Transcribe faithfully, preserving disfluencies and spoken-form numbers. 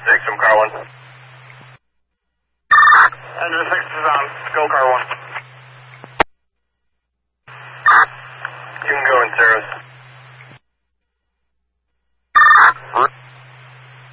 six, I'm car one. Engine six is on. Go car one.